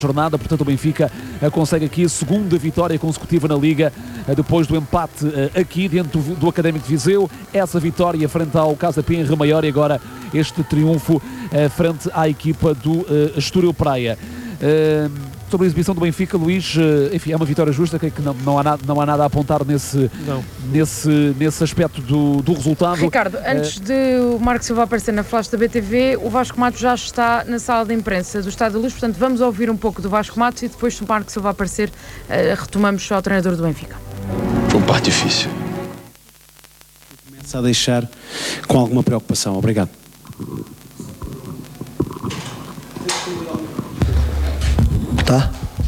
jornada, portanto o Benfica consegue aqui a segunda vitória consecutiva na Liga, depois do empate aqui dentro do Académico de Viseu, essa vitória frente ao Casa Pia em Rio Maior e agora este triunfo frente à equipa do Estoril Praia. Sobre a exibição do Benfica, Luís, enfim, é uma vitória justa, que não há nada a apontar nesse aspecto do resultado. Ricardo, antes de o Marco Silva aparecer na flash da BTV, o Vasco Matos já está na sala de imprensa do Estádio da Luz, portanto vamos ouvir um pouco do Vasco Matos e depois, se o Marco Silva aparecer, retomamos ao treinador do Benfica. Foi um par difícil. Começa a deixar com alguma preocupação. Obrigado. Tá?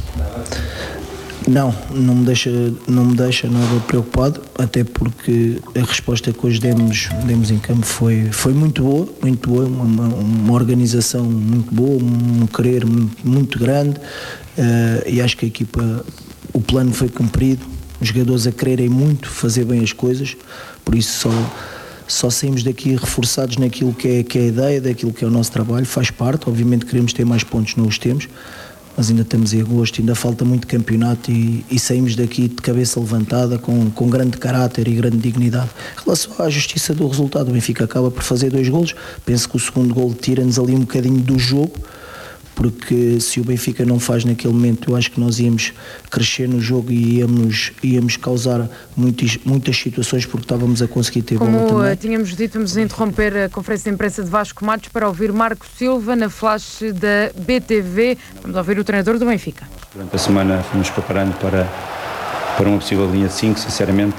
Não me deixa nada preocupado, até porque a resposta que hoje demos em campo foi muito boa, uma organização muito boa, um querer muito grande, e acho que a equipa, o plano foi cumprido, os jogadores a quererem muito fazer bem as coisas, por isso só saímos daqui reforçados naquilo que é a ideia, daquilo que é o nosso trabalho, faz parte, obviamente queremos ter mais pontos, não os temos, mas ainda estamos em agosto, ainda falta muito campeonato e saímos daqui de cabeça levantada, com grande caráter e grande dignidade. Em relação à justiça do resultado, o Benfica acaba por fazer 2 golos, penso que o segundo golo tira-nos ali um bocadinho do jogo, porque se o Benfica não faz naquele momento, eu acho que nós íamos crescer no jogo e íamos causar muitas situações, porque estávamos a conseguir ter bola também. Como tínhamos dito, vamos interromper a conferência de imprensa de Vasco Matos para ouvir Marco Silva na flash da BTV. Vamos ouvir o treinador do Benfica. Durante a semana fomos preparando para uma possível linha de 5, sinceramente.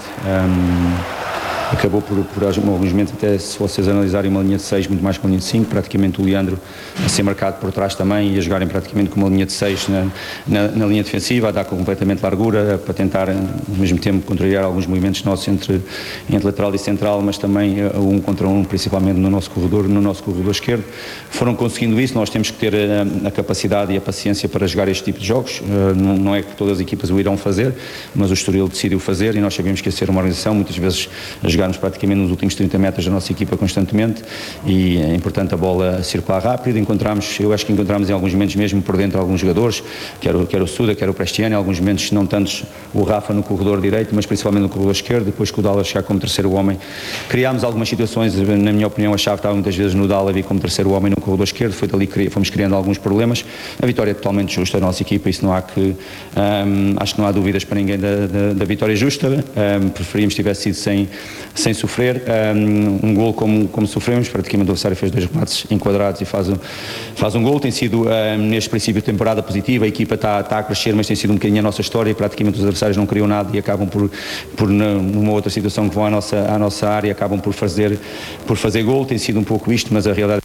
Acabou por alguns momentos, até se vocês analisarem uma linha de 6 muito mais que uma linha de 5, praticamente o Leandro a ser marcado por trás também e a jogarem praticamente com uma linha de 6 na linha defensiva, a dar completamente largura para tentar ao mesmo tempo contrariar alguns movimentos nossos entre lateral e central, mas também um contra um, principalmente no nosso corredor esquerdo. Foram conseguindo isso, nós temos que ter a capacidade e a paciência para jogar este tipo de jogos, não é que todas as equipas o irão fazer, mas o Estoril decidiu fazer e nós sabíamos que ia ser uma organização, muitas vezes a jogarmos praticamente nos últimos 30 metros da nossa equipa constantemente e é importante a bola circular rápido. Eu acho que encontramos em alguns momentos mesmo por dentro alguns jogadores, quer o Suda, quer o Prestiano, em alguns momentos não tantos o Rafa no corredor direito, mas principalmente no corredor esquerdo, depois que o Dala chegar como terceiro homem. Criámos algumas situações, na minha opinião a chave estava muitas vezes no Dala como terceiro homem no corredor esquerdo, foi dali que fomos criando alguns problemas. A vitória é totalmente justa da nossa equipa, isso não há acho que não há dúvidas para ninguém da vitória justa, preferíamos que tivesse sido sem sofrer, um gol como sofremos, praticamente o adversário fez 2 remates enquadrados e faz um gol, tem sido neste princípio de temporada positiva, a equipa está a crescer, mas tem sido um bocadinho a nossa história e praticamente os adversários não criam nada e acabam por numa outra situação que vão à nossa área, acabam por fazer gol, tem sido um pouco isto, mas a realidade...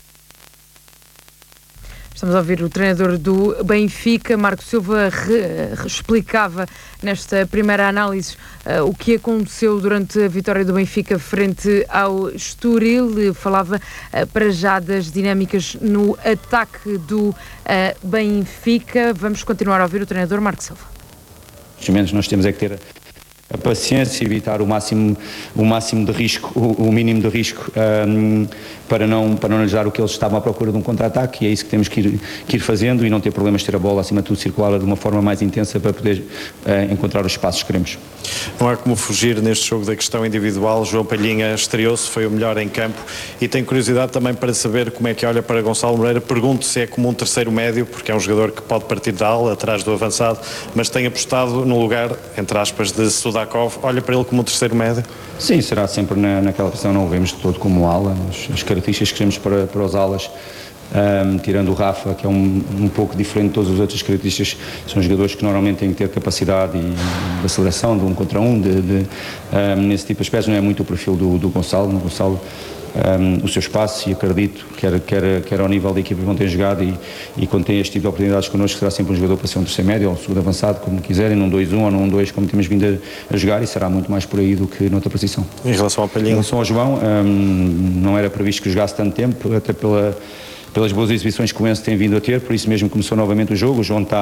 Estamos a ouvir o treinador do Benfica, Marco Silva, explicava nesta primeira análise o que aconteceu durante a vitória do Benfica frente ao Estoril, falava para já das dinâmicas no ataque do Benfica. Vamos continuar a ouvir o treinador Marco Silva. Nós temos é que ter a paciência, evitar o máximo de risco, o mínimo de risco para não lhes dar o que eles estavam à procura de um contra-ataque, e é isso que temos que ir fazendo e não ter problemas de ter a bola acima de tudo circular de uma forma mais intensa para poder encontrar os espaços que queremos. Não há como fugir neste jogo da questão individual. João Palhinha estreou-se, foi o melhor em campo e tenho curiosidade também para saber como é que olha para Gonçalo Moreira. Pergunto se é como um terceiro médio, porque é um jogador que pode partir da ala, atrás do avançado, mas tem apostado no lugar, entre aspas, de Sudakov. Olha para ele como um terceiro médio? Sim, será sempre naquela posição, não o vemos de todo como ala. As características que queremos para os alas, tirando o Rafa, que é um pouco diferente de todas as outras características, são jogadores que normalmente têm que ter capacidade de aceleração, de um contra um, nesse tipo de aspectos. Não é muito o perfil do Gonçalo. No Gonçalo, o seu espaço, e acredito quer ao nível da equipa que vão ter jogado e quando tem este tipo de oportunidades connosco, será sempre um jogador para ser um terceiro médio ou um segundo avançado, como quiserem, num 2-1 ou num 1-2, como temos vindo a jogar, e será muito mais por aí do que noutra posição. Em relação ao Palhinha? Em relação ao João, não era previsto que jogasse tanto tempo, até pelas boas exibições que o Enzo tem vindo a ter, por isso mesmo começou novamente o jogo. O João está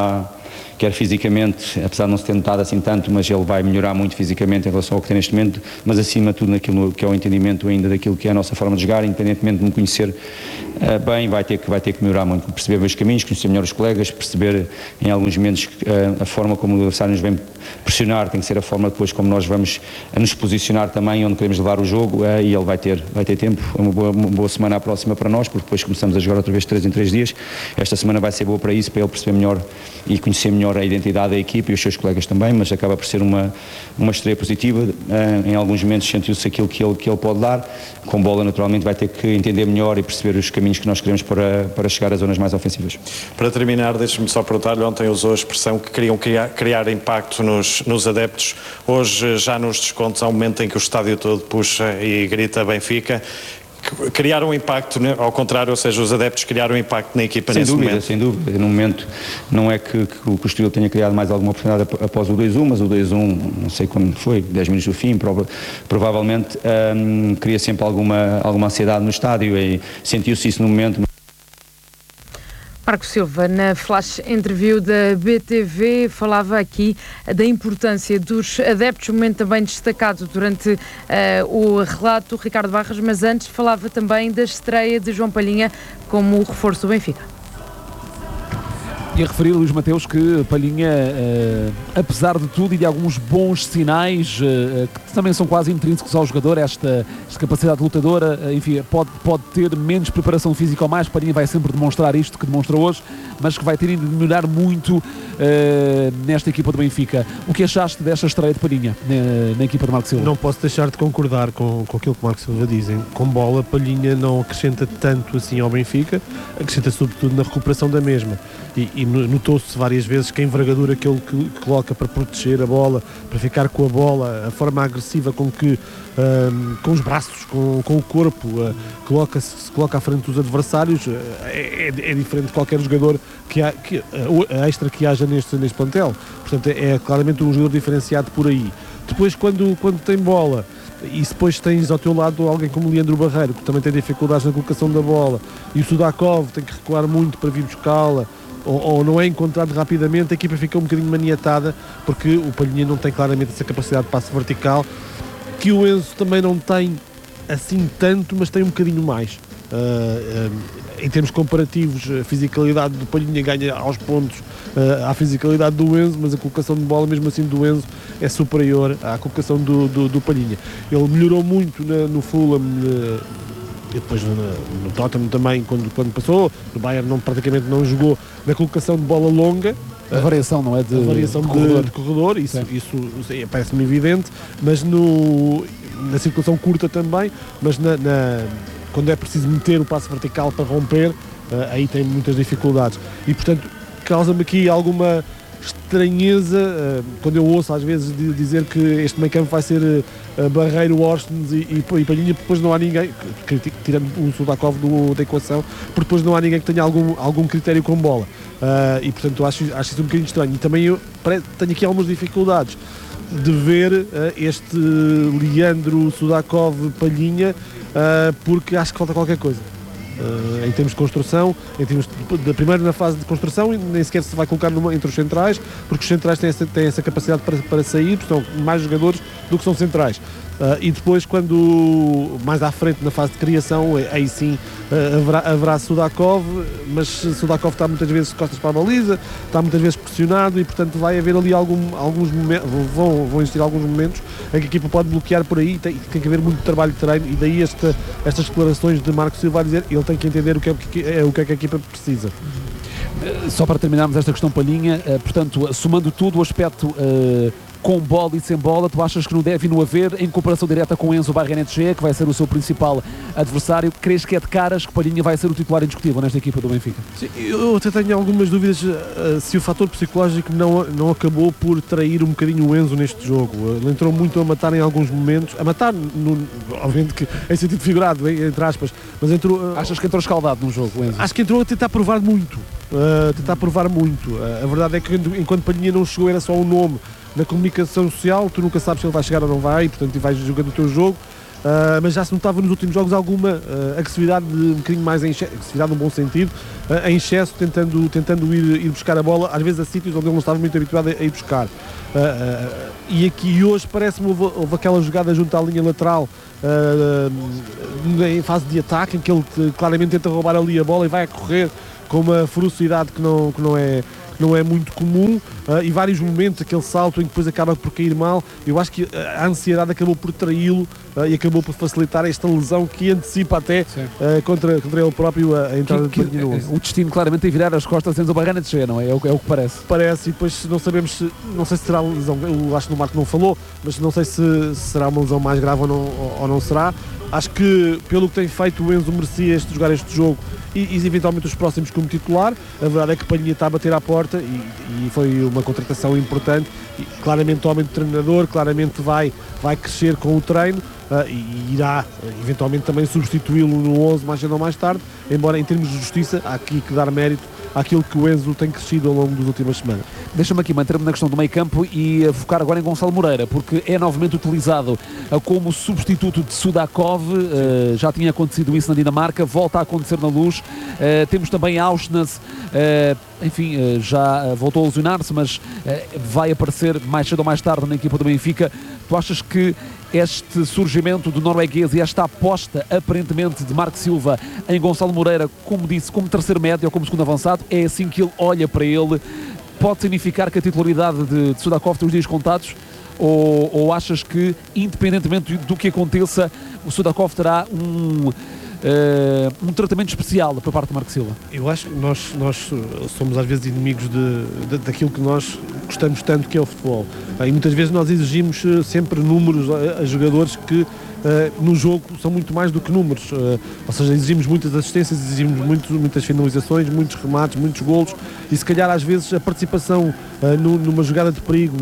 quer fisicamente, apesar de não se ter notado assim tanto, mas ele vai melhorar muito fisicamente em relação ao que tem neste momento, mas acima de tudo naquilo que é o entendimento ainda daquilo que é a nossa forma de jogar, independentemente de me conhecer bem, vai ter que melhorar muito, perceber bem os caminhos, conhecer melhor os colegas, perceber em alguns momentos a forma como o adversário nos vem pressionar, tem que ser a forma depois como nós vamos nos posicionar também, onde queremos levar o jogo, e ele vai ter tempo, uma boa semana a próxima para nós, porque depois começamos a jogar outra vez 3 em 3 dias, esta semana vai ser boa para isso, para ele perceber melhor e conhecer melhor a identidade da equipe e os seus colegas também, mas acaba por ser uma estreia positiva, em alguns momentos sentiu-se aquilo que ele pode dar, com bola naturalmente vai ter que entender melhor e perceber os caminhos que nós queremos para chegar às zonas mais ofensivas. Para terminar, deixe-me só perguntar-lhe, ontem usou a expressão que queriam criar impacto nos adeptos, hoje já nos descontos há um momento em que o estádio todo puxa e grita Benfica, criaram um impacto, ao contrário, ou seja, os adeptos criaram um impacto na equipa nesse momento. Sem dúvida, no momento não é que o Estoril tenha criado mais alguma oportunidade após o 2-1, mas o 2-1, não sei quando foi, 10 minutos do fim, provavelmente cria sempre alguma ansiedade no estádio e sentiu-se isso no momento. Marco Silva, na flash interview da BTV, falava aqui da importância dos adeptos, um momento também destacado durante o relato do Ricardo Barras, mas antes falava também da estreia de João Palhinha como reforço do Benfica. E a referir, Luís Mateus, que Palhinha, apesar de tudo e de alguns bons sinais, que também são quase intrínsecos ao jogador, esta capacidade lutadora, enfim, pode ter menos preparação física ou mais, Palhinha vai sempre demonstrar isto que demonstra hoje, mas que vai ter de melhorar muito nesta equipa do Benfica. O que achaste desta estreia de Palhinha na equipa de Marco Silva? Não posso deixar de concordar com aquilo que Marco Silva dizem. Com bola, Palhinha não acrescenta tanto assim ao Benfica, acrescenta sobretudo na recuperação da mesma. E notou-se várias vezes que a envergadura que ele coloca para proteger a bola, para ficar com a bola, a forma agressiva com que, com os braços, com o corpo, se coloca à frente dos adversários, é diferente de qualquer jogador a extra que haja neste plantel. Portanto, é claramente um jogador diferenciado por aí. Depois, quando tem bola, e depois tens ao teu lado alguém como o Leandro Barreiro, que também tem dificuldades na colocação da bola, e o Sudakov tem que recuar muito para vir buscá-la, ou não é encontrado rapidamente, a equipa fica um bocadinho maniatada, porque o Palhinha não tem claramente essa capacidade de passe vertical, que o Enzo também não tem assim tanto, mas tem um bocadinho mais. Em termos comparativos, a fisicalidade do Palhinha ganha aos pontos à fisicalidade do Enzo, mas a colocação de bola mesmo assim do Enzo é superior à colocação do Palhinha. Ele melhorou muito no Fulham, e depois no Tottenham também, quando passou, no Bayern praticamente não jogou na colocação de bola longa. A variação, não é? A variação de corredor, isso parece-me evidente, mas na circulação curta também, mas quando é preciso meter o passe vertical para romper, aí tem muitas dificuldades. E, portanto, causa-me aqui alguma estranheza quando eu ouço às vezes dizer que este meio campo vai ser Barreiro, Orsnes e Palhinha, depois não há ninguém, tirando o Sudakov da equação, porque depois não há ninguém que tenha algum critério com bola. E, portanto, acho isso um bocadinho estranho. E também eu tenho aqui algumas dificuldades de ver este Leandro, Sudakov, Palhinha, porque acho que falta qualquer coisa. Em termos de construção, primeiro na fase de construção, nem sequer se vai colocar entre os centrais, porque os centrais têm essa capacidade para sair, porque são mais jogadores do que são centrais. E depois, quando mais à frente na fase de criação, aí sim haverá Sudakov, mas Sudakov está muitas vezes de costas para a baliza, está muitas vezes pressionado e, portanto, vai haver ali alguns momentos, vão existir alguns momentos em que a equipa pode bloquear por aí, tem que haver muito trabalho de treino, e daí estas declarações de Marco Silva a dizer ele tem que entender o que é que a equipa precisa. Só para terminarmos esta questão Palhinha, portanto, somando tudo o aspecto com bola e sem bola, tu achas que não deve não haver, em comparação direta com Enzo Barrenetxea, que vai ser o seu principal adversário, crees que é de caras que Palhinha vai ser o titular indiscutível nesta equipa do Benfica? Sim, eu até tenho algumas dúvidas se o fator psicológico não acabou por trair um bocadinho o Enzo neste jogo. Ele entrou muito a matar em alguns momentos, obviamente que em sentido figurado, entre aspas, mas entrou... Achas que entrou escaldado no jogo, Enzo? Acho que entrou a tentar provar muito. A verdade é que enquanto Palhinha não chegou era só um nome. Na comunicação social, tu nunca sabes se ele vai chegar ou não vai, portanto vais jogando o teu jogo. mas já se notava nos últimos jogos alguma agressividade, um bocadinho mais em excesso, agressividade no bom sentido, em excesso, tentando ir buscar a bola, às vezes a sítios onde ele não estava muito habituado a ir buscar. E aqui hoje parece-me houve aquela jogada junto à linha lateral, em fase de ataque, em que ele claramente tenta roubar ali a bola e vai a correr com uma ferocidade que não é muito comum, e vários momentos, aquele salto em que depois acaba por cair mal. Eu acho que a ansiedade acabou por traí-lo e acabou por facilitar esta lesão que antecipa até contra ele próprio a entrada de Palhinha no 11. O destino claramente é virar as costas antes do Barrana de chegar, não é? É o que parece. Parece, e depois não sabemos não sei se será lesão, eu acho que o Marco não falou, mas não sei se será uma lesão mais grave ou não será. Acho que, pelo que tem feito, o Enzo merecia jogar este jogo e eventualmente os próximos como titular. A verdade é que Palhinha está a bater à porta e foi uma contratação importante. E, claramente, o homem do treinador, claramente vai crescer com o treino e irá eventualmente também substituí-lo no 11 mais cedo ou mais tarde. Embora, em termos de justiça, há aqui que dar mérito àquilo que o Enzo tem crescido ao longo das últimas semanas. Deixa-me aqui manter-me na questão do meio campo e focar agora em Gonçalo Moreira, porque é novamente utilizado como substituto de Sudakov. Já tinha acontecido isso na Dinamarca, volta a acontecer na Luz. Temos também Auschwitz, enfim, já voltou a lesionar-se, mas vai aparecer mais cedo ou mais tarde na equipa do Benfica. Tu achas que este surgimento do norueguês e esta aposta aparentemente de Marco Silva em Gonçalo Moreira, como disse, como terceiro médio ou como segundo avançado, é assim que ele olha para ele? Pode significar que a titularidade de Sudakov tem os dias contados? Ou achas que, independentemente do que aconteça, o Sudakov terá um tratamento especial por parte de Marco Silva? Eu acho que nós somos às vezes inimigos daquilo que nós gostamos tanto, que é o futebol. E muitas vezes nós exigimos sempre números a jogadores que no jogo são muito mais do que números, ou seja, exigimos muitas assistências, exigimos muitas finalizações, muitos remates, muitos golos, e se calhar às vezes a participação numa jogada de perigo,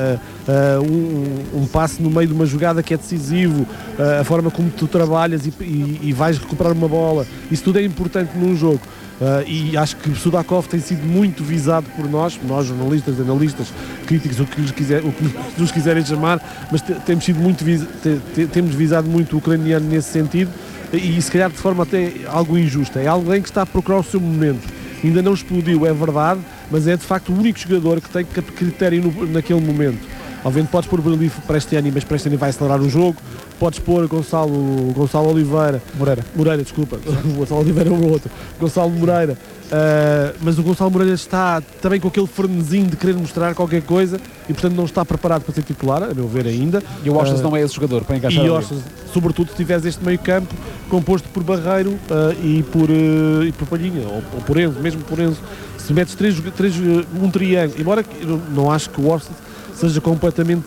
um passe no meio de uma jogada que é decisivo, a forma como tu trabalhas e vais recuperar uma bola, isso tudo é importante num jogo. E acho que Sudakov tem sido muito visado por nós jornalistas, analistas, críticos, o que nos quiserem chamar, mas temos visado muito o ucraniano nesse sentido, e se calhar de forma até algo injusta. É alguém que está a procurar o seu momento, ainda não explodiu, é verdade, mas é de facto o único jogador que tem critério naquele momento. Obviamente podes pôr o Bernardino para este ano, mas para este ano vai acelerar o jogo. Podes pôr Gonçalo Oliveira. Moreira, desculpa. O Gonçalo Oliveira é o outro. Gonçalo Moreira. Mas o Gonçalo Moreira está também com aquele frenesinho de querer mostrar qualquer coisa e, portanto, não está preparado para ser titular, a meu ver ainda. E o Auschwitz não é esse jogador para encaixar. E o Auschwitz, sobretudo se tiveres este meio campo composto por Barreiro e por Palhinha, ou por Enzo, mesmo por Enzo. Se metes um triângulo, embora eu não acho que o Auschwitz seja completamente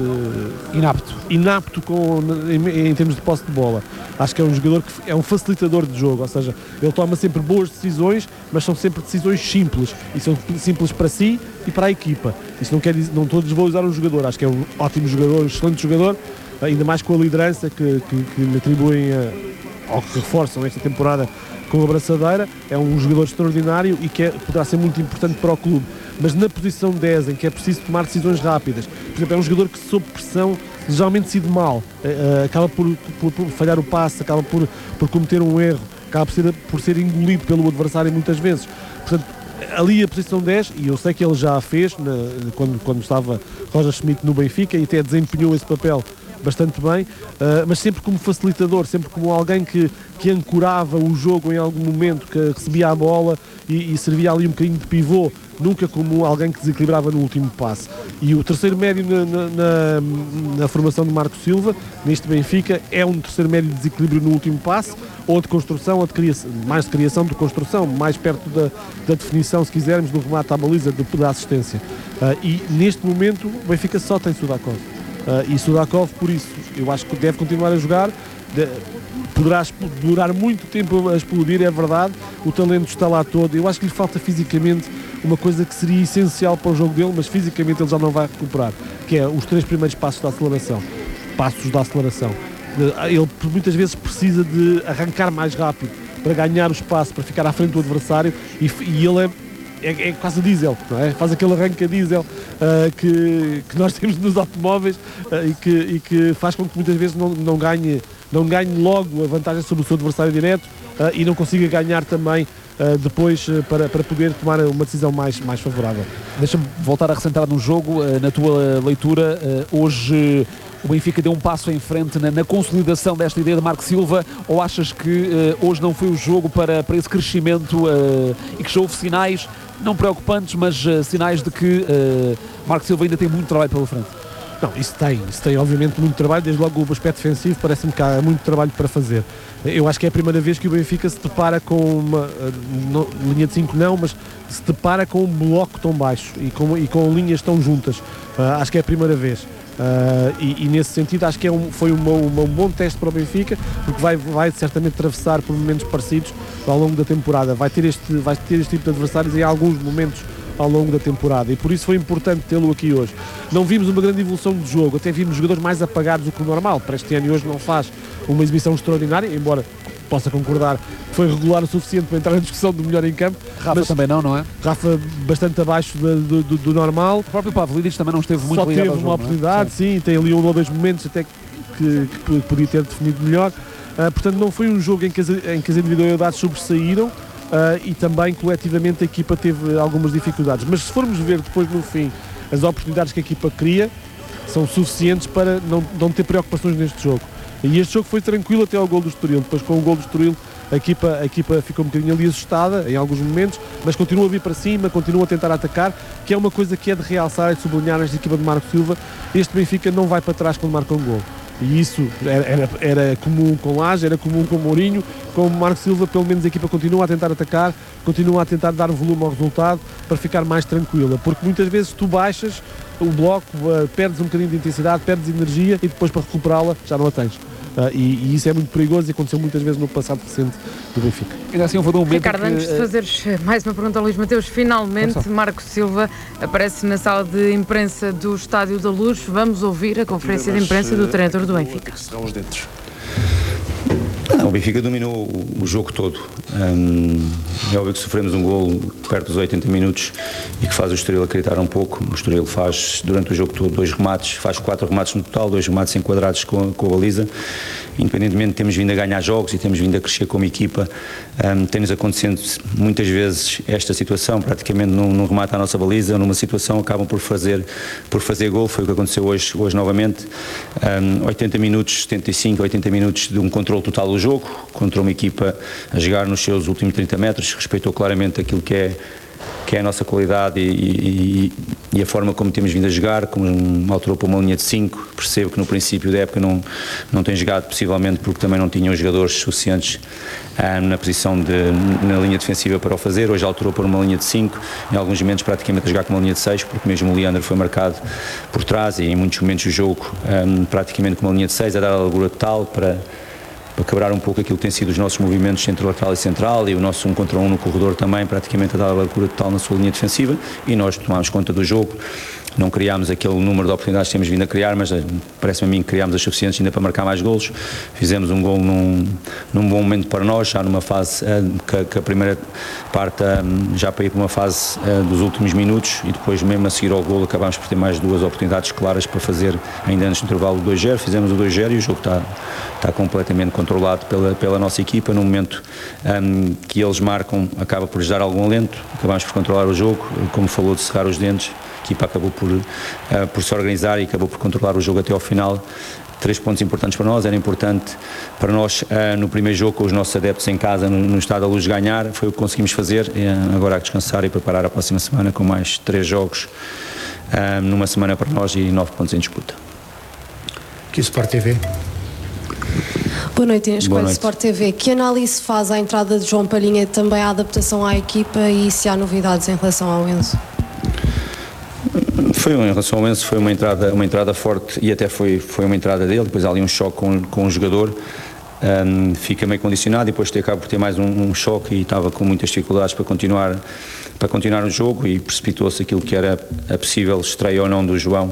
inapto em termos de posse de bola. Acho que é um jogador que é um facilitador de jogo, ou seja, ele toma sempre boas decisões, mas são sempre decisões simples, e são simples para si e para a equipa. Isso não quer dizer, não estou a desvalorizar um jogador, acho que é um ótimo jogador, um excelente jogador, ainda mais com a liderança que lhe atribuem ou que reforçam esta temporada com a braçadeira. É um jogador extraordinário e que poderá ser muito importante para o clube, mas na posição 10, em que é preciso tomar decisões rápidas, por exemplo, é um jogador que sob pressão geralmente decide mal, acaba por falhar o passe, acaba por cometer um erro, acaba por ser engolido pelo adversário muitas vezes. Portanto, ali a posição 10, e eu sei que ele já a fez quando estava Roger Schmidt no Benfica, e até desempenhou esse papel bastante bem, mas sempre como facilitador, sempre como alguém que ancorava o jogo em algum momento, que recebia a bola e servia ali um bocadinho de pivô, nunca como alguém que desequilibrava no último passe. E o terceiro médio na formação de Marco Silva, neste Benfica, é um terceiro médio de desequilíbrio no último passe, ou de construção, ou de criação, mais de criação do que construção, mais perto da definição, se quisermos, do remate à baliza, da assistência. E neste momento o Benfica só tem Sudakov. E Sudakov, por isso, eu acho que deve continuar a jogar, poderá durar muito tempo a explodir, é verdade, o talento está lá todo. Eu acho que lhe falta fisicamente uma coisa que seria essencial para o jogo dele, mas fisicamente ele já não vai recuperar, que é os 3 primeiros passos da aceleração. Ele muitas vezes precisa de arrancar mais rápido para ganhar o espaço, para ficar à frente do adversário, e ele é quase diesel, não é? Faz aquele arranque a diesel que nós temos nos automóveis, e que faz com que muitas vezes não ganhe não ganhe logo a vantagem sobre o seu adversário direto e não consiga ganhar também depois para poder tomar uma decisão mais favorável. Deixa-me voltar a recentrar no jogo, na tua leitura. Hoje o Benfica deu um passo em frente na consolidação desta ideia de Marco Silva, ou achas que hoje não foi o jogo para esse crescimento e que já houve sinais, não preocupantes, mas sinais de que Marco Silva ainda tem muito trabalho pela frente? Não, isso tem obviamente muito trabalho, desde logo o aspecto defensivo parece-me que há muito trabalho para fazer. Eu acho que é a primeira vez que o Benfica se depara com uma linha de 5 não, mas se depara com um bloco tão baixo e com linhas tão juntas. Acho que é a primeira vez. E nesse sentido acho que foi um bom teste para o Benfica, porque vai certamente atravessar por momentos parecidos ao longo da temporada. Vai ter este tipo de adversários em alguns momentos ao longo da temporada, e por isso foi importante tê-lo aqui hoje. Não vimos uma grande evolução do jogo, até vimos jogadores mais apagados do que o normal. Para este ano e hoje não faz uma exibição extraordinária, embora possa concordar que foi regular o suficiente para entrar na discussão do melhor em campo. Rafa também não é? Rafa bastante abaixo do normal. O próprio Pavlidis também não esteve muito ligado ao jogo. Só teve uma oportunidade, sim, tem ali um ou dois momentos até que podia ter definido melhor. Portanto, não foi um jogo em que as individualidades sobressaíram. E também coletivamente a equipa teve algumas dificuldades, mas se formos ver depois no fim as oportunidades que a equipa cria são suficientes para não ter preocupações neste jogo, e este jogo foi tranquilo até ao gol do Estoril. Depois, com o gol do Estoril, a equipa ficou um bocadinho ali assustada em alguns momentos, mas continua a vir para cima, continua a tentar atacar, que é uma coisa que é de realçar e de sublinhar nesta equipa de Marco Silva. Este Benfica não vai para trás quando marca um gol. E isso era comum com Laje, era comum com Mourinho. Com o Marco Silva, pelo menos a equipa continua a tentar atacar, continua a tentar dar volume ao resultado para ficar mais tranquila, porque muitas vezes tu baixas o bloco, perdes um bocadinho de intensidade, perdes energia e depois para recuperá-la já não a tens. E isso é muito perigoso e aconteceu muitas vezes no passado recente do Benfica. Ainda assim, houve um momento Ricardo, antes de fazeres mais uma pergunta ao Luís Mateus, finalmente Marco Silva aparece na sala de imprensa do Estádio da Luz. Vamos ouvir a conferência de imprensa do treinador do Benfica. Serão os dentes. O Benfica dominou o jogo todo. É óbvio que sofremos um gol perto dos 80 minutos e que faz o Estoril acreditar um pouco. O Estoril faz durante o jogo todo 2 remates, faz 4 remates no total, 2 remates enquadrados com a baliza. Independentemente, temos vindo a ganhar jogos e temos vindo a crescer como equipa. Tem-nos acontecendo muitas vezes esta situação, praticamente num remate à nossa baliza, numa situação acabam por fazer gol. Foi o que aconteceu hoje novamente. 80 minutos, 75, 80 minutos de um controle total do jogo, contra uma equipa a jogar nos seus últimos 30 metros, respeitou claramente aquilo que é a nossa qualidade e a forma como temos vindo a jogar, como alterou para uma linha de 5. Percebo que no princípio da época não tem jogado, possivelmente porque também não tinham jogadores suficientes na posição na linha defensiva para o fazer. Hoje alterou para uma linha de 5, em alguns momentos praticamente a jogar com uma linha de 6, porque mesmo o Leandro foi marcado por trás e em muitos momentos do jogo praticamente com uma linha de 6, a dar a largura total para quebrar um pouco aquilo que tem sido os nossos movimentos entre lateral e central, e o nosso 1 contra 1 no corredor também, praticamente a dar a largura total na sua linha defensiva, e nós tomámos conta do jogo. Não criámos aquele número de oportunidades que temos vindo a criar, mas parece-me a mim que criámos as suficientes ainda para marcar mais golos. Fizemos um gol num bom momento para nós, já numa fase que a primeira parte já para ir para uma fase dos últimos minutos, e depois mesmo a seguir ao gol acabámos por ter mais 2 oportunidades claras para fazer ainda antes do intervalo do 2-0. Fizemos o 2-0 e o jogo está completamente controlado pela nossa equipa. No momento que eles marcam, acaba por lhes dar algum alento, acabámos por controlar o jogo, como falou de cerrar os dentes. A equipa acabou por se organizar e acabou por controlar o jogo até ao final. 3 pontos importantes para nós. Era importante para nós no primeiro jogo, com os nossos adeptos em casa no Estádio da Luz, ganhar. Foi o que conseguimos fazer. Agora há que descansar e preparar a próxima semana com mais 3 jogos numa semana para nós e 9 pontos em disputa. Aqui o Sport TV. Boa noite, Inês Coelho, Sport TV. Que análise faz à entrada de João Palhinha e também à adaptação à equipa, e se há novidades em relação ao Enzo? Em relação ao Enzo, foi uma entrada forte, e até foi uma entrada dele. Depois há ali um choque com o jogador, fica meio condicionado, e depois acaba por ter mais um choque, e estava com muitas dificuldades para continuar o jogo, e precipitou-se aquilo que era a possível estreia ou não do João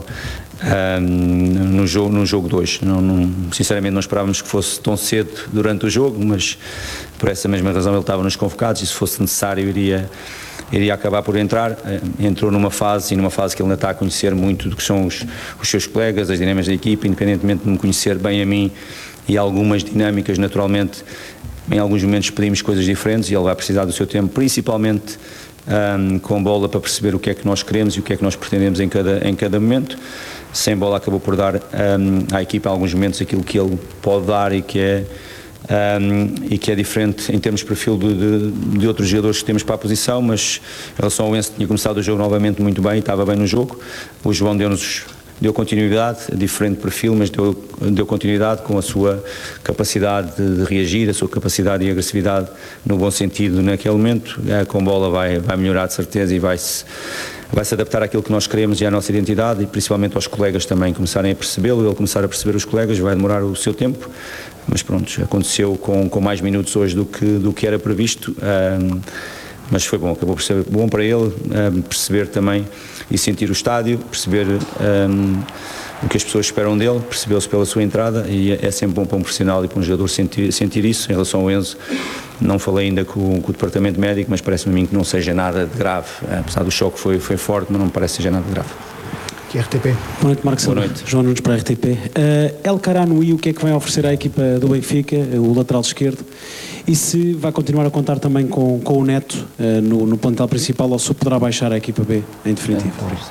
no jogo 2. Sinceramente não esperávamos que fosse tão cedo durante o jogo, mas por essa mesma razão ele estava nos convocados, e se fosse necessário iria acabar por entrar. Entrou numa fase que ele ainda está a conhecer muito do que são os seus colegas, as dinâmicas da equipa, independentemente de me conhecer bem a mim e algumas dinâmicas, naturalmente, em alguns momentos pedimos coisas diferentes e ele vai precisar do seu tempo, principalmente com bola, para perceber o que é que nós queremos e o que é que nós pretendemos em cada momento. Sem bola acabou por dar à equipa em alguns momentos aquilo que ele pode dar e que é diferente em termos de perfil de outros jogadores que temos para a posição, mas em relação ao Enzo, tinha começado o jogo novamente muito bem, estava bem no jogo. O João deu continuidade, diferente perfil, mas deu continuidade com a sua capacidade de reagir, a sua capacidade de agressividade no bom sentido naquele momento. Com bola vai melhorar de certeza e vai se adaptar àquilo que nós queremos e à nossa identidade, e principalmente aos colegas também começarem a percebê-lo, ele começar a perceber os colegas, vai demorar o seu tempo, mas pronto, aconteceu com mais minutos hoje do que era previsto, mas foi bom, acabou por ser bom para ele perceber também e sentir o estádio, perceber o que as pessoas esperam dele, percebeu-se pela sua entrada, e é sempre bom para um profissional e para um jogador sentir isso. Em relação ao Enzo, não falei ainda com o departamento médico, mas parece-me a mim que não seja nada de grave, apesar do choque foi forte, mas não me parece que seja nada de grave. Que RTP. Boa noite, Marcos. Boa noite. João Nunes para a RTP. El Karanoui, o que é que vai oferecer à equipa do Benfica, o lateral esquerdo, e se vai continuar a contar também com o Neto no plantel principal, ou se poderá baixar a equipa B em definitivo?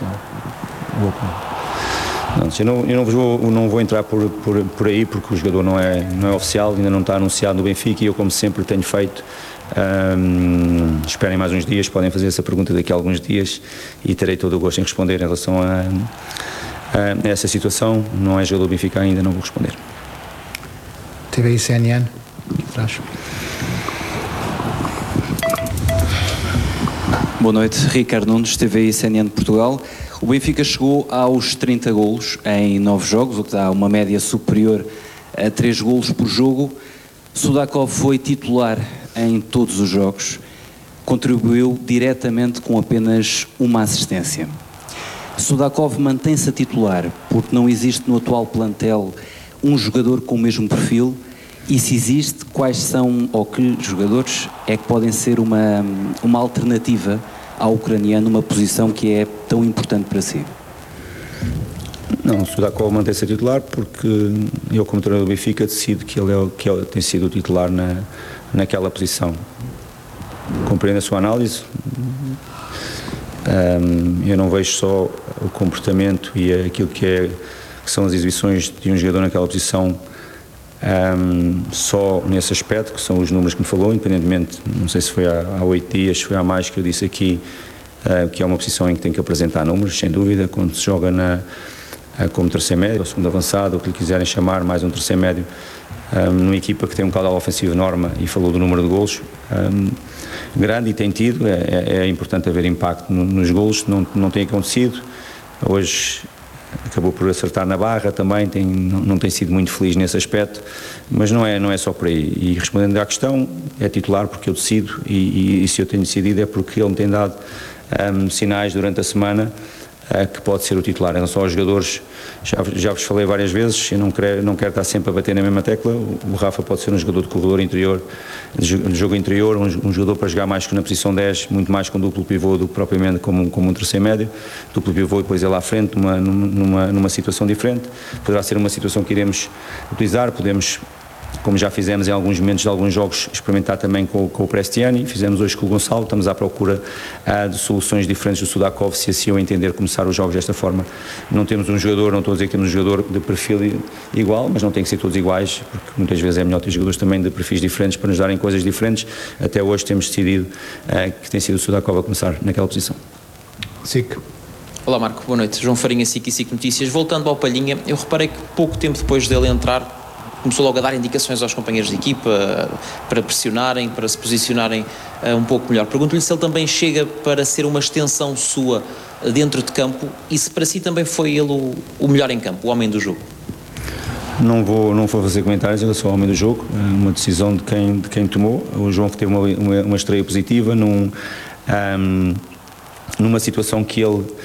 Eu não vou entrar por aí, porque o jogador não é oficial, ainda não está anunciado no Benfica, e eu, como sempre tenho feito, esperem mais uns dias, podem fazer essa pergunta daqui a alguns dias e terei todo o gosto em responder em relação a essa situação. Não é jogador do Benfica ainda, não vou responder. TVI CNN, atrás. Boa noite, Ricardo Nunes, TVI CNN de Portugal. O Benfica chegou aos 30 golos em 9 jogos, o que dá uma média superior a 3 golos por jogo. Sudakov foi titular em todos os jogos, contribuiu diretamente com apenas uma assistência. Sudakov mantém-se a titular porque não existe no atual plantel um jogador com o mesmo perfil, e se existe, quais são ou que jogadores é que podem ser uma alternativa ao ucraniano numa posição que é tão importante para si? Não, o Sudakov mantém-se a titular porque eu, como treinador do Benfica, decido que ele tem sido o titular naquela posição. Compreendo a sua análise. Eu não vejo só o comportamento e aquilo que são as exibições de um jogador naquela posição só nesse aspecto, que são os números que me falou, independentemente, não sei se foi há 8 dias, se foi há mais, que eu disse aqui que é uma posição em que tem que apresentar números, sem dúvida, quando se joga como terceiro médio, ou segundo avançado, o que lhe quiserem chamar, mais um terceiro médio, numa equipa que tem um caudal ofensivo enorme, e falou do número de golos grande, e tem tido, é importante haver impacto nos golos, não tem acontecido. Hoje acabou por acertar na barra também, não tem sido muito feliz nesse aspecto, mas não é só por aí. E respondendo à questão, é titular porque eu decido, e se eu tenho decidido é porque ele me tem dado sinais durante a semana que pode ser o titular. Em relação aos jogadores, já vos falei várias vezes, eu não quero estar sempre a bater na mesma tecla. O Rafa pode ser um jogador de corredor interior, de jogo interior, um jogador para jogar mais que na posição 10, muito mais com duplo pivô do que propriamente como um terceiro médio. Duplo pivô e depois ele à frente, numa situação diferente. Poderá ser uma situação que iremos utilizar, podemos, como já fizemos em alguns momentos de alguns jogos, experimentar também com o Prestiani, fizemos hoje com o Gonçalo, estamos à procura de soluções diferentes do Sudakov, se assim eu entender começar os jogos desta forma. Não temos um jogador, não estou a dizer que temos um jogador de perfil igual, mas não tem que ser todos iguais, porque muitas vezes é melhor ter jogadores também de perfis diferentes para nos darem coisas diferentes. Até hoje temos decidido que tem sido o Sudakov a começar naquela posição. SIC. Olá Marco, boa noite. João Farinha, SIC e SIC Notícias. Voltando ao Palhinha, eu reparei que pouco tempo depois dele entrar, começou logo a dar indicações aos companheiros de equipa para pressionarem, para se posicionarem um pouco melhor. Pergunto-lhe se ele também chega para ser uma extensão sua dentro de campo, e se para si também foi ele o melhor em campo, o homem do jogo. Não vou fazer comentários em relação ao homem do jogo, uma decisão de quem tomou. O João que teve uma estreia positiva numa situação que ele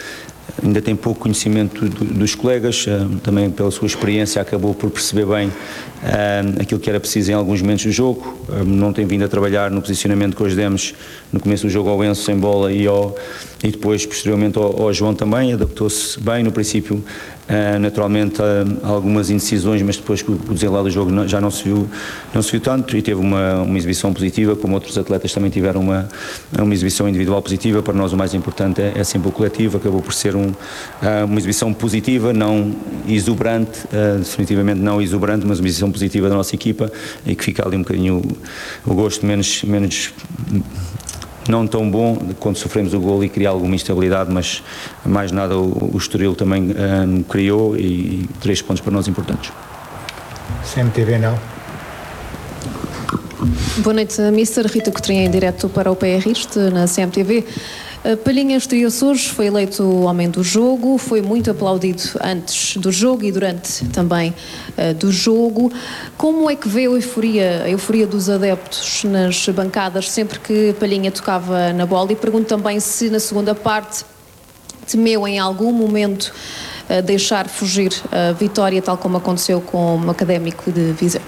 ainda tem pouco conhecimento dos colegas, também pela sua experiência acabou por perceber bem aquilo que era preciso em alguns momentos do jogo, não tem vindo a trabalhar no posicionamento que hoje demos no começo do jogo ao Enzo sem bola e depois posteriormente ao João também, adaptou-se bem no princípio, naturalmente algumas indecisões, mas depois que o desenrolar do jogo já não se viu tanto e teve uma exibição positiva, como outros atletas também tiveram uma exibição individual positiva. Para nós o mais importante é sempre o coletivo, acabou por ser uma exibição positiva, não exuberante, definitivamente não exuberante, mas uma exibição positiva da nossa equipa e que fica ali um bocadinho o gosto menos não tão bom quando sofremos o golo e cria alguma instabilidade, mas mais nada o Estoril também criou e 3 pontos para nós importantes. CMTV não. Boa noite, Mr. Rita Cotrinha, em direto para o PR na CMTV. Palhinha estreou-se hoje, foi eleito o homem do jogo, foi muito aplaudido antes do jogo e durante também do jogo. Como é que vê a euforia dos adeptos nas bancadas sempre que Palhinha tocava na bola? E pergunto também se na segunda parte temeu em algum momento deixar fugir a vitória, tal como aconteceu com o Académico de Viseu.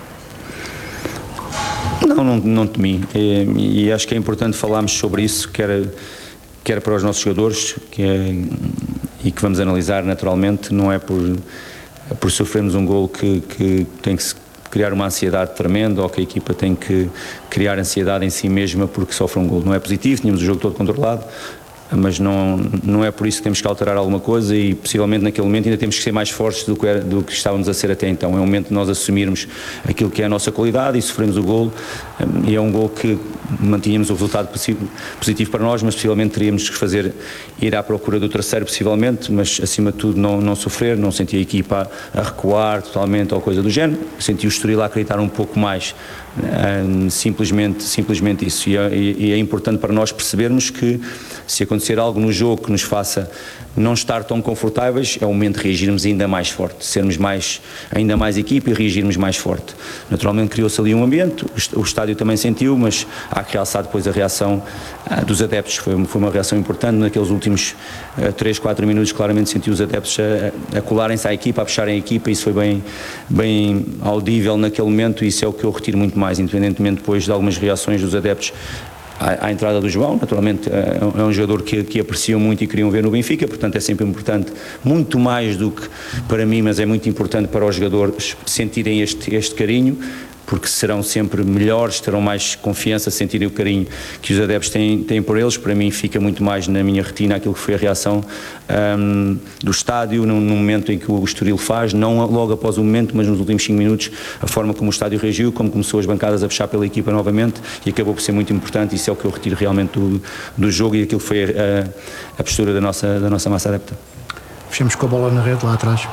Não temi e acho que é importante falarmos sobre isso, quer para os nossos jogadores e que vamos analisar naturalmente, não é por sofrermos um golo que tem que se criar uma ansiedade tremenda ou que a equipa tem que criar ansiedade em si mesma porque sofre um golo. Não é positivo, tínhamos o jogo todo controlado, mas não é por isso que temos que alterar alguma coisa e possivelmente naquele momento ainda temos que ser mais fortes do que estávamos a ser até então. É o momento de nós assumirmos aquilo que é a nossa qualidade e sofremos o golo, e é um golo que mantínhamos o resultado positivo para nós, mas possivelmente teríamos que ir à procura do terceiro possivelmente, mas acima de tudo não sofrer, não sentir a equipa a recuar totalmente ou coisa do género, senti o Estoril a acreditar um pouco mais, simplesmente isso, e é importante para nós percebermos que se acontecer algo no jogo que nos faça não estar tão confortáveis, é o momento de reagirmos ainda mais forte, sermos ainda mais equipa e reagirmos mais forte. Naturalmente criou-se ali um ambiente, o estádio também sentiu, mas há que realçar depois a reação dos adeptos, foi uma reação importante naqueles últimos 3, 4 minutos, claramente senti os adeptos a colarem-se à equipa, a puxarem a equipa, isso foi bem audível naquele momento e isso é o que eu retiro muito mais, independentemente depois de algumas reações dos adeptos à entrada do João. Naturalmente é um jogador que apreciam muito e queriam ver no Benfica, portanto é sempre importante, muito mais do que para mim, mas é muito importante para os jogadores sentirem este carinho, porque serão sempre melhores, terão mais confiança, sentirem o carinho que os adeptos têm por eles. Para mim fica muito mais na minha retina aquilo que foi a reação do estádio no momento em que o Estoril faz, não logo após o momento, mas nos últimos 5 minutos, a forma como o estádio reagiu, como começou as bancadas a puxar pela equipa novamente, e acabou por ser muito importante. Isso é o que eu retiro realmente do jogo e aquilo que foi a postura da nossa massa adepta. Fechamos com a bola na rede lá atrás.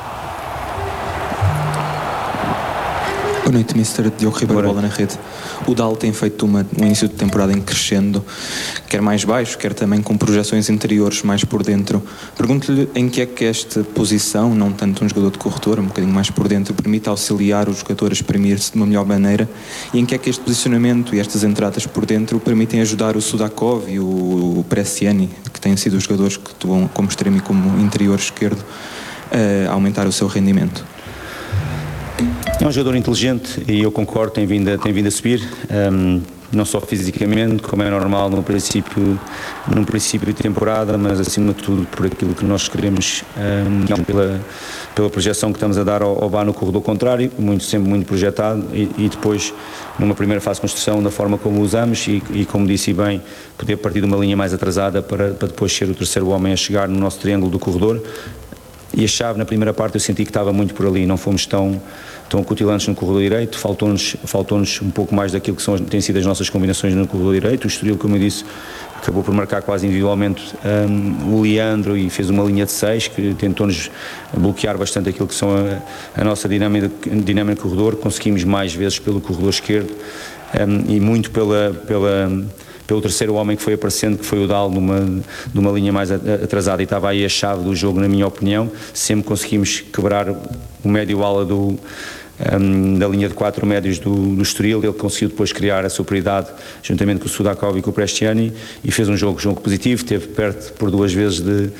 Boa noite, Mr. Diogo Ribeiro, bola na rede. O DAL tem feito um início de temporada em crescendo, quer mais baixo, quer também com projeções interiores mais por dentro. Pergunto-lhe em que é que esta posição, não tanto um jogador de corretor, um bocadinho mais por dentro, permite auxiliar o jogador a exprimir-se de uma melhor maneira, e em que é que este posicionamento e estas entradas por dentro permitem ajudar o Sudakov e o Bresciani, que têm sido os jogadores que atuam como extremo e como interior esquerdo, a aumentar o seu rendimento? É um jogador inteligente e eu concordo, tem vindo a subir, não só fisicamente, como é normal num princípio de temporada, mas acima de tudo por aquilo que nós queremos, pela projeção que estamos a dar ao Bá no corredor contrário, sempre muito projetado, e depois numa primeira fase de construção da forma como o usamos e como disse bem, poder partir de uma linha mais atrasada para depois ser o terceiro homem a chegar no nosso triângulo do corredor. E a chave na primeira parte eu senti que estava muito por ali, não fomos tão acutilantes no corredor direito, faltou-nos um pouco mais daquilo que têm sido as nossas combinações no corredor direito. O Estoril, como eu disse, acabou por marcar quase individualmente o Leandro e fez uma linha de 6 que tentou-nos bloquear bastante aquilo que são a nossa dinâmica de corredor. Conseguimos mais vezes pelo corredor esquerdo e muito pelo terceiro homem que foi aparecendo, que foi o Dal, numa linha mais atrasada, e estava aí a chave do jogo, na minha opinião. Sempre conseguimos quebrar o médio-ala da linha de 4 médios do Estoril. Ele conseguiu depois criar a superioridade juntamente com o Sudakov e com o Bresciani e fez um jogo positivo, esteve perto por 2 vezes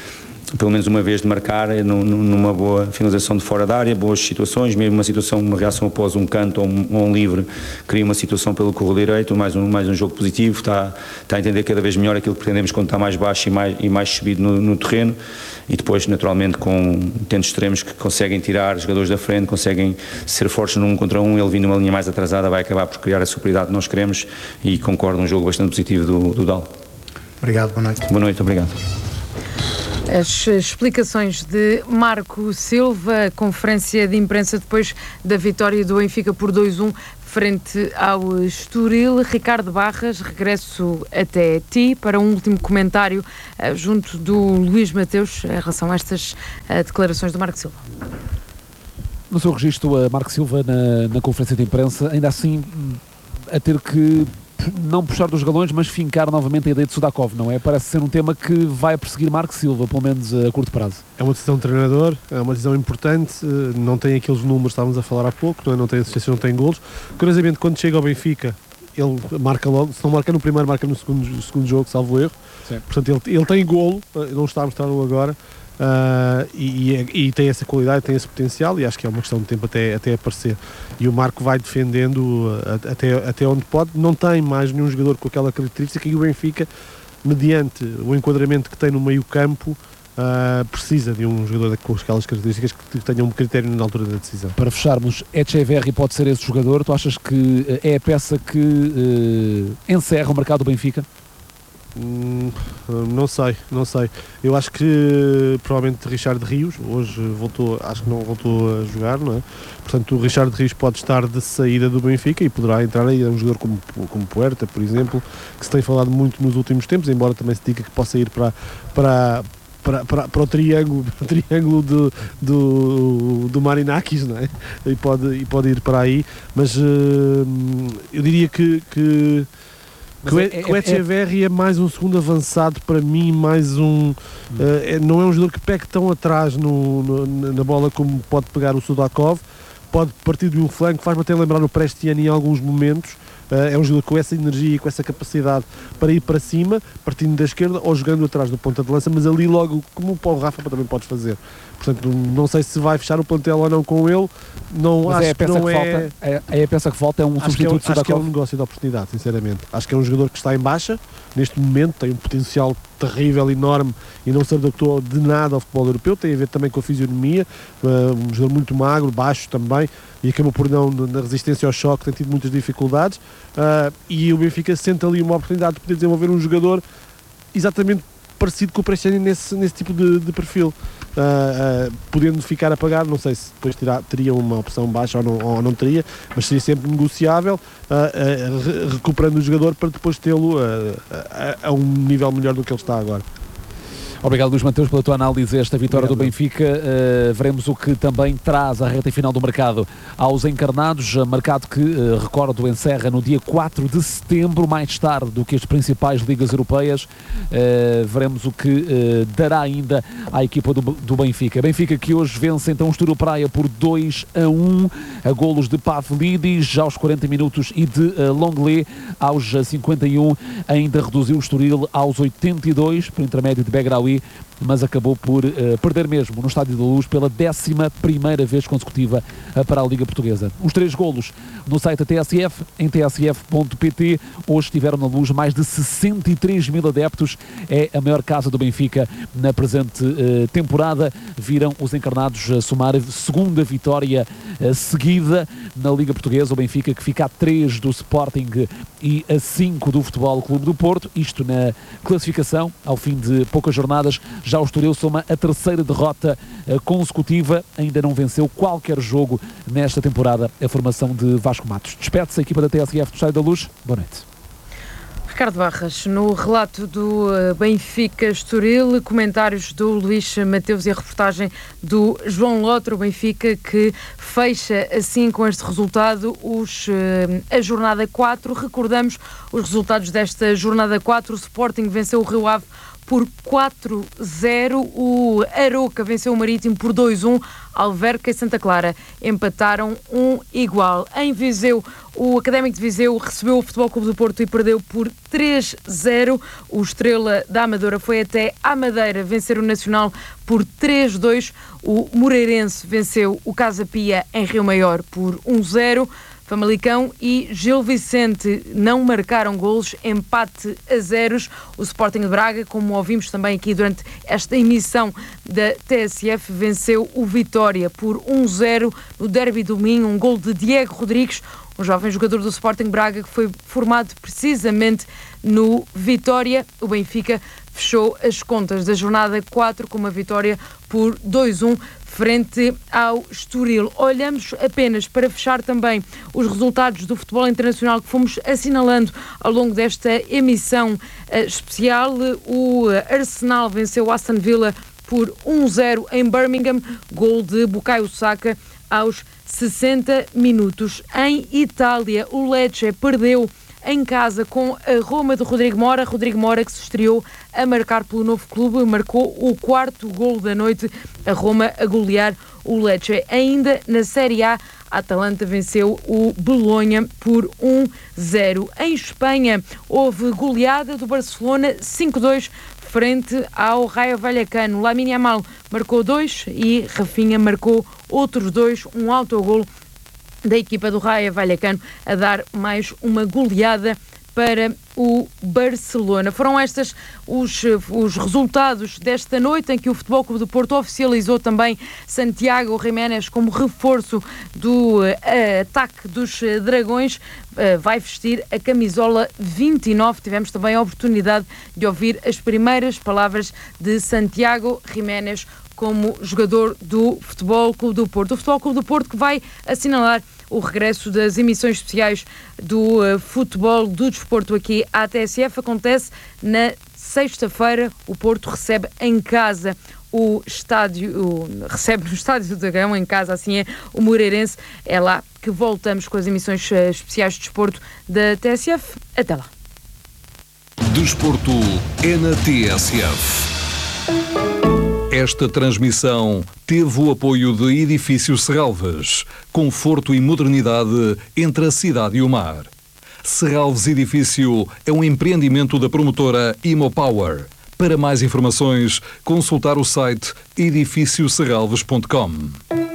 pelo menos uma vez de marcar numa boa finalização de fora da área, boas situações, mesmo uma reação após um canto ou um livre, cria uma situação pelo corredor direito, mais um jogo positivo, está a entender cada vez melhor aquilo que pretendemos quando está mais baixo e mais subido no terreno, e depois naturalmente tendo extremos que conseguem tirar jogadores da frente, conseguem ser fortes num contra um, ele vindo uma linha mais atrasada vai acabar por criar a superioridade que nós queremos, e concordo, um jogo bastante positivo do Dal. Obrigado, boa noite. Boa noite, obrigado. As explicações de Marco Silva, conferência de imprensa depois da vitória do Benfica por 2-1 frente ao Estoril. Ricardo Barras, regresso até ti para um último comentário junto do Luís Mateus em relação a estas declarações do Marco Silva. No seu registro, Marco Silva na conferência de imprensa, ainda assim a ter que não puxar dos galões, mas fincar novamente a ideia de Sudakov, não é? Parece ser um tema que vai perseguir Marco Silva, pelo menos a curto prazo. É uma decisão de treinador, é uma decisão importante, não tem aqueles números que estávamos a falar há pouco, não tem assistência, não tem golos. Curiosamente, quando chega ao Benfica, ele marca logo, se não marca no primeiro, marca no segundo jogo, salvo erro. Sim. Portanto, ele tem golo, não está a mostrar-o agora. E tem essa qualidade, tem esse potencial, e acho que é uma questão de tempo até aparecer, e o Marco vai defendendo até onde pode. Não tem mais nenhum jogador com aquela característica, e o Benfica, mediante o enquadramento que tem no meio campo, precisa de um jogador com aquelas características que tenha um critério na altura da decisão. Para fecharmos, Echeverri pode ser esse jogador? Tu achas que é a peça que encerra o mercado do Benfica? Não sei. Eu acho que provavelmente Richard Rios hoje acho que não voltou a jogar, não é? Portanto, o Richard Rios pode estar de saída do Benfica e poderá entrar aí um jogador como Puerta, por exemplo, que se tem falado muito nos últimos tempos, embora também se diga que possa ir para o triângulo do Marinakis, não é? E pode ir para aí, mas eu diria que o Echeverri é mais um segundo avançado para mim, mais um... não é um jogador que pegue tão atrás na bola como pode pegar o Sudakov, pode partir de um flanco, faz-me até lembrar o Prestiano em alguns momentos. É um jogador com essa energia e com essa capacidade para ir para cima, partindo da esquerda ou jogando atrás do ponta de lança, mas ali logo, como o Paulo Rafa também podes fazer. Portanto, não sei se vai fechar o plantel ou não com ele. É a peça que falta, é um substituto de Sudakov. Acho que é um negócio de oportunidade, sinceramente. Acho que é um jogador que está em baixa, neste momento, tem um potencial terrível, enorme, e não se adaptou de nada ao futebol europeu. Tem a ver também com a fisionomia, um jogador muito magro, baixo também, e acabou por não, na resistência ao choque, tem tido muitas dificuldades, e o Benfica sente ali uma oportunidade de poder desenvolver um jogador exatamente parecido com o Prestiani nesse tipo de perfil, podendo ficar a pagar. Não sei se depois teria uma opção baixa ou não teria, mas seria sempre negociável, recuperando o jogador para depois tê-lo a um nível melhor do que ele está agora. Obrigado, Luís Mateus, pela tua análise. Esta vitória do Benfica, veremos o que também traz a reta final do mercado aos encarnados, mercado que, recordo, encerra no dia 4 de setembro, mais tarde do que as principais ligas europeias. Veremos o que dará ainda à equipa do Benfica. Benfica que hoje vence então o Estoril Praia por 2-1, a golos de Pavlidis aos 40 minutos e de Longley aos 51, ainda reduziu o Estoril aos 82, por intermédio de Begraoui, mas acabou por perder mesmo no Estádio da Luz pela 11ª vez consecutiva para a Liga Portuguesa. Os 3 golos no site da TSF, em tsf.pt. Hoje estiveram na Luz mais de 63 mil adeptos. É a maior casa do Benfica na presente temporada. Viram os encarnados somar a segunda vitória seguida na Liga Portuguesa. O Benfica que fica a 3 do Sporting e a 5 do Futebol Clube do Porto. Isto na classificação, ao fim de poucas jornadas. Já o Estoril soma a 3ª derrota consecutiva, ainda não venceu qualquer jogo nesta temporada, a formação de Vasco Matos. Despede-se a equipa da TSF do Estádio da Luz. Boa noite. Ricardo Barras, no relato do Benfica Estoril, comentários do Luís Mateus e a reportagem do João Lotre. O Benfica que fecha assim com este resultado a jornada 4. Recordamos os resultados desta jornada 4. O Sporting venceu o Rio Ave por 4-0. O Aroca venceu o Marítimo por 2-1. Alverca e Santa Clara empataram 1-1. Em Viseu, o Académico de Viseu recebeu o Futebol Clube do Porto e perdeu por 3-0. O Estrela da Amadora foi até à Madeira vencer o Nacional por 3-2. O Moreirense venceu o Casa Pia em Rio Maior por 1-0. Famalicão e Gil Vicente não marcaram golos, empate a 0. O Sporting de Braga, como ouvimos também aqui durante esta emissão da TSF, venceu o Vitória por 1-0 no Derby do Minho, um gol de Diego Rodrigues, um jovem jogador do Sporting de Braga que foi formado precisamente no Vitória. O Benfica fechou as contas da jornada 4 com uma vitória por 2-1 frente ao Estoril. Olhamos apenas para fechar também os resultados do futebol internacional que fomos assinalando ao longo desta emissão especial. O Arsenal venceu o Aston Villa por 1-0 em Birmingham, gol de Bukayo Saka aos 60 minutos. Em Itália, o Lecce perdeu em casa com a Roma de Rodrigo Mora. Rodrigo Mora, que se estreou a marcar pelo novo clube, marcou o 4º golo da noite, a Roma a golear o Lecce. Ainda na Série A, a Atalanta venceu o Bolonha por 1-0. Em Espanha, houve goleada do Barcelona 5-2 frente ao Rayo Vallecano. Lamine Yamal marcou 2 e Rafinha marcou outros 2, um autogolo da equipa do Rayo Vallecano a dar mais uma goleada para o Barcelona. Foram estes os resultados desta noite, em que o Futebol Clube do Porto oficializou também Santiago Jiménez como reforço do ataque dos Dragões. Vai vestir a camisola 29. Tivemos também a oportunidade de ouvir as primeiras palavras de Santiago Jiménez como jogador do Futebol Clube do Porto. O Futebol Clube do Porto que vai assinalar o regresso das emissões especiais do futebol do desporto aqui à TSF. Acontece na sexta-feira. O Porto recebe em casa recebe no Estádio do Dragão, em casa, assim é, o Moreirense. É lá que voltamos com as emissões especiais de desporto da TSF. Até lá. Desporto é na TSF. Esta transmissão teve o apoio de Edifício Serralves, conforto e modernidade entre a cidade e o mar. Serralves Edifício é um empreendimento da promotora Imopower. Para mais informações, consultar o site edifícioserralves.com.